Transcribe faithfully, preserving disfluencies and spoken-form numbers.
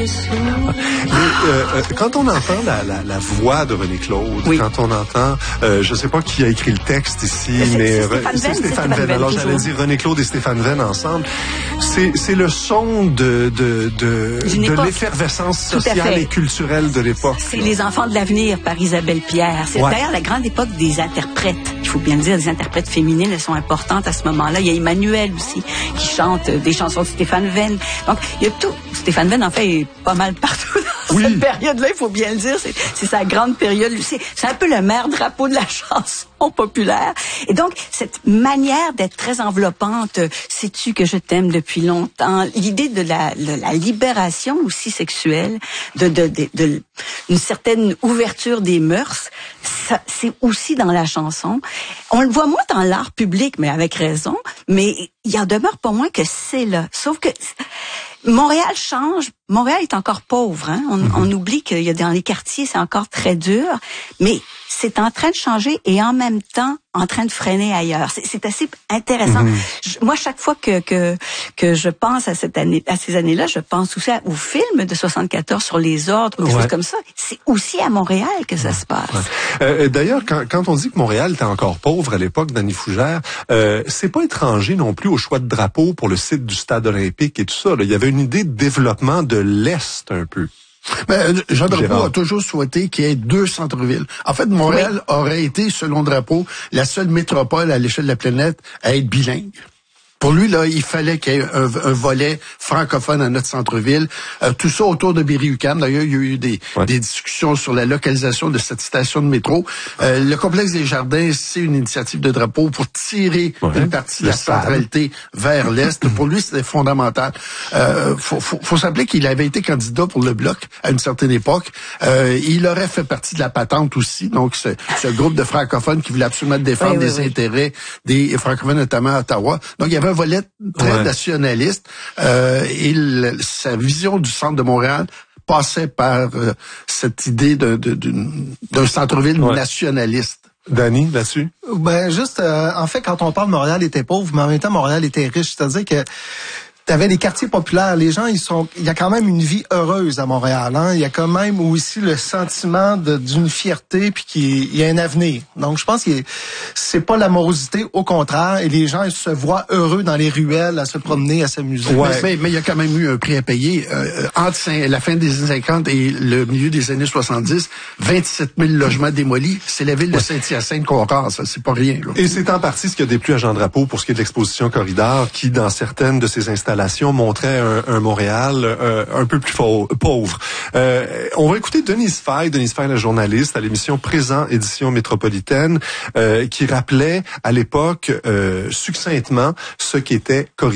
Mais euh, quand on entend la, la, la voix de René Claude, oui. quand on entend, euh, je ne sais pas qui a écrit le texte ici, c'est, mais c'est Stéphane, c'est Venn, Stéphane Venn. Alors toujours. j'allais dire René Claude et Stéphane Venn ensemble. C'est, c'est le son de de de, de l'effervescence sociale et culturelle de l'époque. C'est Les Enfants de l'avenir par Isabelle Pierre. C'est ouais. d'ailleurs la grande époque des interprètes. Il faut bien le dire, des interprètes féminines, elles sont importantes à ce moment-là. Il y a Emmanuel aussi qui chante des chansons de Stéphane Venn. Donc il y a tout. Stéphane Venn en fait est pas mal partout dans oui. cette période-là. Il faut bien le dire, c'est, c'est sa grande période. C'est, c'est un peu le maire drapeau de la chanson populaire. Et donc cette manière d'être très enveloppante, sais-tu que je t'aime depuis longtemps, l'idée de la, de la libération aussi sexuelle, de, de, de, de une certaine ouverture des mœurs, ça, c'est aussi dans la chanson. On le voit moins dans l'art public, mais avec raison, mais il en demeure pas moins que c'est là. Sauf que Montréal change. Montréal est encore pauvre. Hein? On, mm-hmm. on oublie qu'il y a dans les quartiers, c'est encore très dur, mais c'est en train de changer et en même temps en train de freiner ailleurs. C'est, c'est assez intéressant. Mm-hmm. Je, moi, chaque fois que que que je pense à cette année, à ces années-là, je pense aussi à, au film de soixante-quatorze sur les ordres, des ouais. choses comme ça. C'est aussi à Montréal que ça ouais. se passe. Ouais. Euh, d'ailleurs, quand, quand on dit que Montréal était encore pauvre à l'époque d'Annie Fougère, euh, c'est pas étranger non plus au choix de drapeau pour le site du Stade olympique et tout ça. Là. Il y avait une idée de développement de l'Est un peu. Ben, Jean Drapeau a toujours souhaité qu'il y ait deux centres-villes. En fait, Montréal oui. aurait été, selon Drapeau, la seule métropole à l'échelle de la planète à être bilingue. Pour lui, là, il fallait qu'il y ait un, un volet francophone à notre centre-ville. Euh, tout ça autour de Berry-UQAM. D'ailleurs, il y a eu des, ouais. des discussions sur la localisation de cette station de métro. Euh, le complexe des Jardins, c'est une initiative de Drapeau pour tirer ouais. une partie de la centralité vers l'Est. Pour lui, c'était fondamental. Euh, faut, faut, faut s'appeler qu'il avait été candidat pour le Bloc à une certaine époque. Euh, il aurait fait partie de la patente aussi. Donc, ce, ce groupe de francophones qui voulait absolument défendre oui, oui, des oui. intérêts des francophones, notamment à Ottawa. Donc, il y avait un volet très ouais. nationaliste euh, et le, sa vision du centre de Montréal passait par euh, cette idée de, de, de, d'un centre-ville ouais. nationaliste. Dany, là-dessus? Ben juste, euh, en fait, quand on parle Montréal était pauvre, mais en même temps Montréal était riche, c'est-à-dire que t'avais les quartiers populaires, les gens, ils sont, il y a quand même une vie heureuse à Montréal, hein. Il y a quand même aussi le sentiment de, d'une fierté puis qu'il y a un avenir. Donc, je pense que c'est pas la morosité, au contraire, et les gens, ils se voient heureux dans les ruelles, à se promener, à s'amuser. Ouais. Mais, mais, mais il y a quand même eu un prix à payer, euh, entre la fin des années cinquante et le milieu des années soixante-dix, vingt-sept mille logements démolis. C'est la ville de Saint-Hyacinthe qu'on rase, ça, c'est pas rien, là. Et c'est en partie ce qui a déplu à Jean Drapeau pour ce qui est de l'exposition Corridor, qui, dans certaines de ses installations, montrait un, un Montréal euh, un peu plus faux, pauvre. Euh, on va écouter Denise Faye, Denise Faye, la journaliste, à l'émission Présent, édition métropolitaine, euh, qui rappelait à l'époque euh, succinctement ce qu'était Corridor.